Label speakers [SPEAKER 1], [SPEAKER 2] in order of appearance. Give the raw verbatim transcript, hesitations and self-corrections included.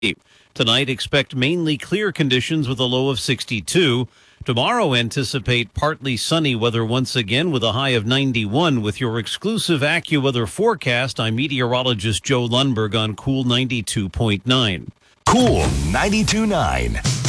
[SPEAKER 1] Tonight, expect mainly clear conditions with a low of sixty-two. Tomorrow, anticipate partly sunny weather once again with a high of ninety-one. With your exclusive AccuWeather forecast, I'm meteorologist Joe Lundberg on Cool ninety-two point nine.
[SPEAKER 2] Cool ninety-two point nine.